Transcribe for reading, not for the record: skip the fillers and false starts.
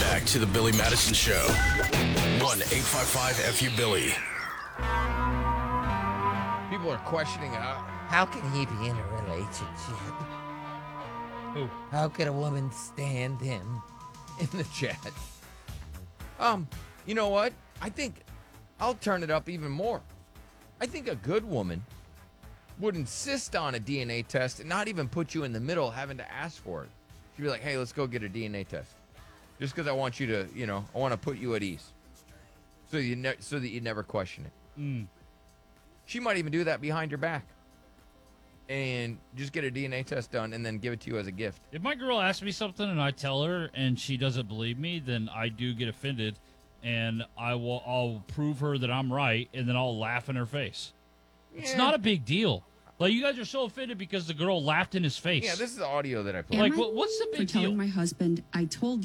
back to the Billy Madison Show. 1-855-FU-Billy. People are questioning How can he be in a relationship? who How could a woman stand him? in the chat. You know what? I think I'll turn it up even more. I think a good woman would insist on a DNA test and not even put you in the middle having to ask for it. She'd be like, hey, let's go get a DNA test. Just because I want you to, I want to put you at ease. So so that you never question it. She might even do that behind your back. And just get a DNA test done and then give it to you as a gift. If my girl asks me something and I tell her and she doesn't believe me, then I do get offended, and I'll prove her that I'm right, and then I'll laugh in her face. It's not a big deal. Like, you guys are so offended because the girl laughed in his face. Yeah, this is the audio that I played. Like, what's the big for telling deal? my husband I told